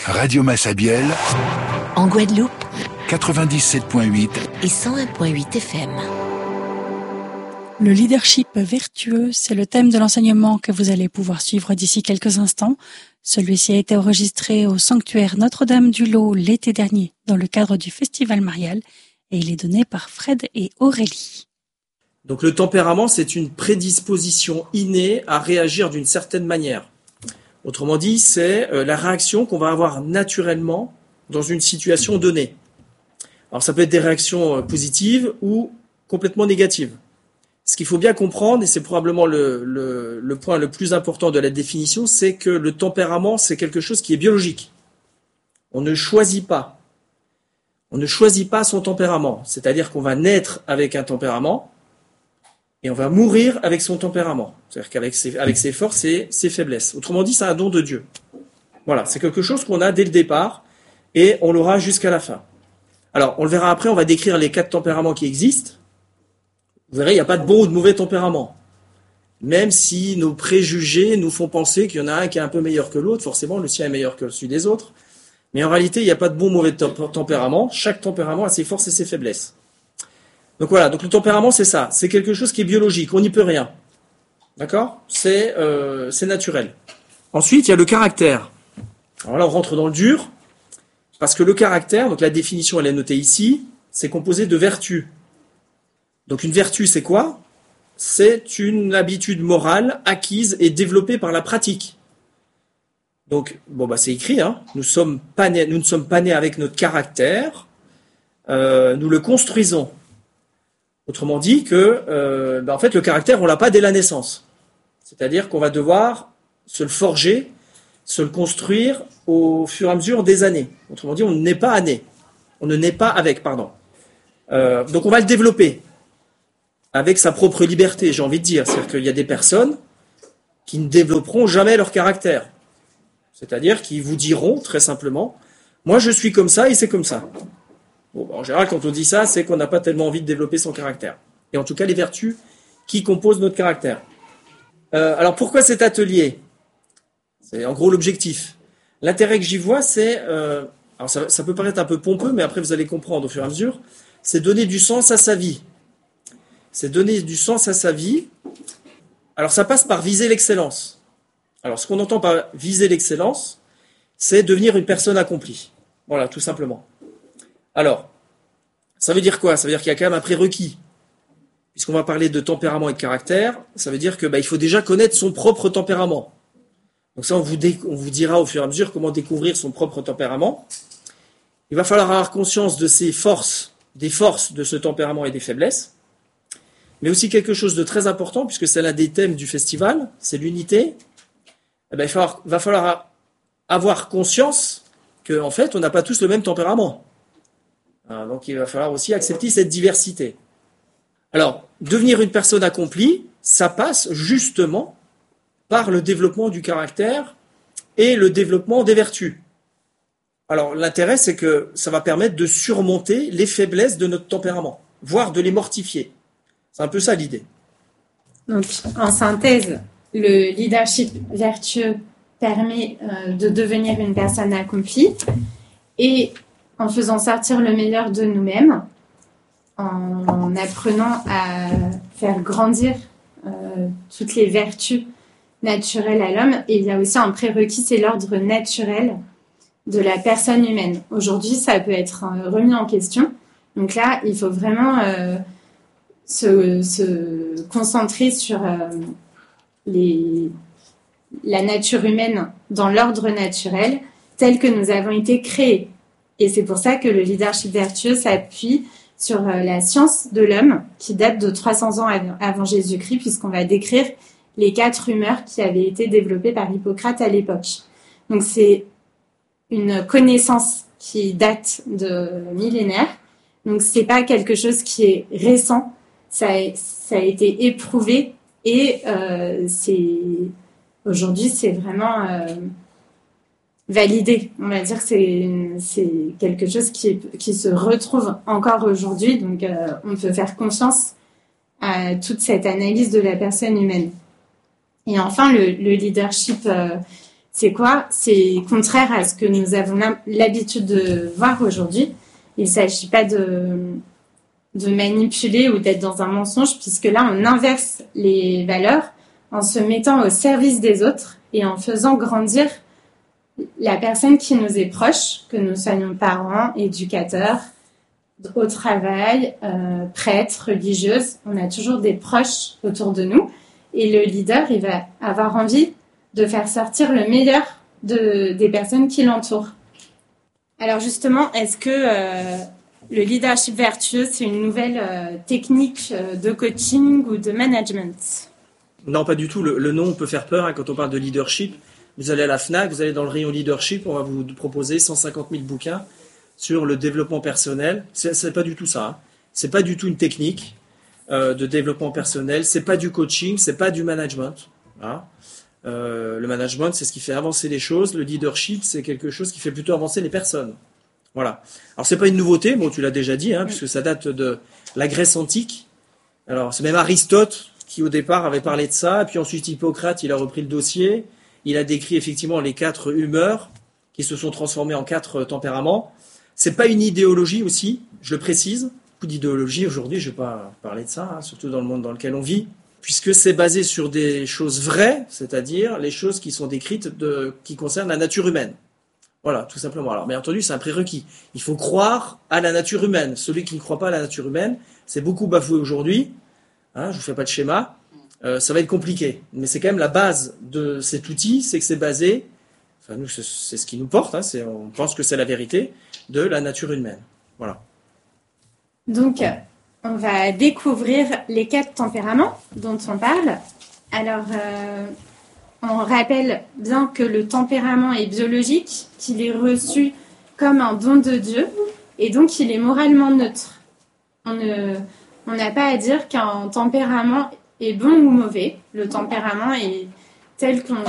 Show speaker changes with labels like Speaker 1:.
Speaker 1: Radio Massabielle,
Speaker 2: en Guadeloupe,
Speaker 1: 97.8
Speaker 2: et 101.8 FM.
Speaker 3: Le leadership vertueux, c'est le thème de l'enseignement que vous allez pouvoir suivre d'ici quelques instants. Celui-ci a été enregistré au sanctuaire Notre-Dame-du-Lot l'été dernier dans le cadre du Festival Marial et il est donné par Fred et Aurélie.
Speaker 4: Donc le tempérament, c'est une prédisposition innée à réagir d'une certaine manière. Autrement dit, c'est la réaction qu'on va avoir naturellement dans une situation donnée. Alors ça peut être des réactions positives ou complètement négatives. Ce qu'il faut bien comprendre, et c'est probablement le point le plus important de la définition, c'est que le tempérament, c'est quelque chose qui est biologique. On ne choisit pas. On ne choisit pas son tempérament. C'est-à-dire qu'on va naître avec un tempérament et on va mourir avec son tempérament. C'est-à-dire qu'avec ses forces et ses faiblesses. Autrement dit, c'est un don de Dieu. Voilà, c'est quelque chose qu'on a dès le départ et on l'aura jusqu'à la fin. Alors, on le verra après, on va décrire les 4 tempéraments qui existent. Vous verrez, il n'y a pas de bon ou de mauvais tempérament. Même si nos préjugés nous font penser qu'il y en a un qui est un peu meilleur que l'autre, forcément le sien est meilleur que celui des autres. Mais en réalité, il n'y a pas de bon ou mauvais tempérament. Chaque tempérament a ses forces et ses faiblesses. Donc voilà, donc le tempérament c'est ça. C'est quelque chose qui est biologique, on n'y peut rien. D'accord ? C'est naturel. Ensuite, il y a le caractère. Alors là, on rentre dans le dur. Parce que le caractère, donc la définition elle est notée ici, c'est composé de vertus. Donc une vertu, c'est quoi ? C'est une habitude morale acquise et développée par la pratique. Donc, c'est écrit, hein. Nous ne sommes pas nés avec notre caractère, nous le construisons. Autrement dit que, en fait, le caractère, on l'a pas dès la naissance. C'est-à-dire qu'on va devoir se le forger, se le construire au fur et à mesure des années. Autrement dit, on ne naît pas né. On ne naît pas avec, pardon. Donc on va le développer. Avec sa propre liberté, j'ai envie de dire. C'est-à-dire qu'il y a des personnes qui ne développeront jamais leur caractère. C'est-à-dire qu'ils vous diront, très simplement, moi je suis comme ça et c'est comme ça. En général, quand on dit ça, c'est qu'on n'a pas tellement envie de développer son caractère. Et en tout cas, les vertus qui composent notre caractère. Alors pourquoi cet atelier ? C'est en gros l'objectif. L'intérêt que j'y vois, c'est... alors ça peut paraître un peu pompeux, mais après vous allez comprendre au fur et à mesure. C'est donner du sens à sa vie. C'est donner du sens à sa vie. Alors ça passe par viser l'excellence. Alors ce qu'on entend par viser l'excellence, c'est devenir une personne accomplie. Voilà, tout simplement. Alors, ça veut dire quoi ? Ça veut dire qu'il y a quand même un prérequis. Puisqu'on va parler de tempérament et de caractère, ça veut dire que il faut déjà connaître son propre tempérament. Donc ça, on vous dira au fur et à mesure comment découvrir son propre tempérament. Il va falloir avoir conscience de ses forces, des forces de ce tempérament et des faiblesses. Mais aussi quelque chose de très important, puisque c'est l'un des thèmes du festival, c'est l'unité. Il va falloir avoir conscience qu'en fait, on n'a pas tous le même tempérament. Donc il va falloir aussi accepter cette diversité. Alors, devenir une personne accomplie, ça passe justement par le développement du caractère et le développement des vertus. Alors, l'intérêt, c'est que ça va permettre de surmonter les faiblesses de notre tempérament, voire de les mortifier. C'est un peu ça l'idée.
Speaker 5: Donc, en synthèse, le leadership vertueux permet de devenir une personne accomplie et en faisant sortir le meilleur de nous-mêmes, en apprenant à faire grandir toutes les vertus naturelles à l'homme. Et il y a aussi un prérequis, c'est l'ordre naturel de la personne humaine. Aujourd'hui, ça peut être remis en question. Donc là, il faut vraiment se concentrer sur la nature humaine dans l'ordre naturel tel que nous avons été créés. Et c'est pour ça que le leadership vertueux s'appuie sur la science de l'homme qui date de 300 ans avant Jésus-Christ, puisqu'on va décrire les 4 humeurs qui avaient été développées par Hippocrate à l'époque. Donc c'est une connaissance qui date de millénaires. Donc c'est pas quelque chose qui est récent. Ça a été éprouvé et aujourd'hui c'est vraiment validé. On va dire que c'est quelque chose qui se retrouve encore aujourd'hui. Donc on peut faire confiance à toute cette analyse de la personne humaine. Et enfin le leadership C'est quoi? C'est contraire à ce que nous avons l'habitude de voir aujourd'hui. Il ne s'agit pas de manipuler ou d'être dans un mensonge, puisque là, on inverse les valeurs en se mettant au service des autres et en faisant grandir la personne qui nous est proche, que nous soyons parents, éducateurs, au travail, prêtres, religieuses. On a toujours des proches autour de nous. Et le leader, il va avoir envie de faire sortir le meilleur des personnes qui l'entourent. Alors justement, est-ce que le leadership vertueux, c'est une nouvelle technique de coaching ou de management?
Speaker 4: Non, pas du tout. Le nom peut faire peur quand on parle de leadership. Vous allez à la FNAC, vous allez dans le rayon leadership, on va vous proposer 150 000 bouquins sur le développement personnel. C'est pas du tout ça. Hein. C'est pas du tout une technique de développement personnel. C'est pas du coaching, c'est pas du management. Hein. Le management, c'est ce qui fait avancer les choses. Le leadership, c'est quelque chose qui fait plutôt avancer les personnes. Voilà. Alors c'est pas une nouveauté, bon tu l'as déjà dit, hein, puisque ça date de la Grèce antique. Alors c'est même Aristote qui au départ avait parlé de ça, et puis ensuite Hippocrate, il a repris le dossier. Il a décrit effectivement les 4 humeurs qui se sont transformées en 4 tempéraments. C'est pas une idéologie aussi, je le précise. Beaucoup d'idéologie aujourd'hui, je vais pas parler de ça, hein, surtout dans le monde dans lequel on vit, puisque c'est basé sur des choses vraies, c'est-à-dire les choses qui sont décrites qui concernent la nature humaine. Voilà, tout simplement. Alors, bien entendu, c'est un prérequis. Il faut croire à la nature humaine. Celui qui ne croit pas à la nature humaine, c'est beaucoup bafoué aujourd'hui. Hein, je vous fais pas de schéma. Ça va être compliqué. Mais c'est quand même la base de cet outil, c'est que c'est basé, enfin nous, c'est ce qui nous porte, hein, on pense que c'est la vérité, de la nature humaine. Voilà.
Speaker 5: Donc, on va découvrir les 4 tempéraments dont on parle. Alors, on rappelle bien que le tempérament est biologique, qu'il est reçu comme un don de Dieu, et donc il est moralement neutre. On n'a pas à dire qu'un tempérament est bon ou mauvais. Le tempérament est tel qu'on